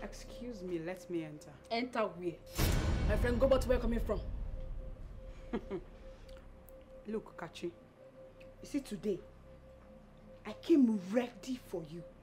Excuse me, let me enter. Enter where? My friend, go back to where you're coming from. Look, Kachi. You see, today, I came ready for you.